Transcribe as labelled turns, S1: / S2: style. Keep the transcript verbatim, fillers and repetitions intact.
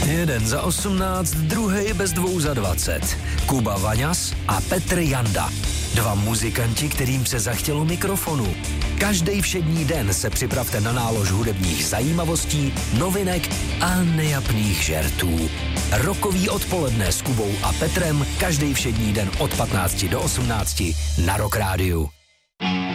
S1: Jeden za osmnáct, druhý bez dvou za dvacet. Kuba Vaňas a Petr Janda. Dva muzikanti, kterým se zachtělo mikrofonu. Každý všední den se připravte na nálož hudebních zajímavostí, novinek a nejapných žertů. Rokový odpoledne s Kubou a Petrem každý všední den od patnácti do osmnácti na Rock Rádiu.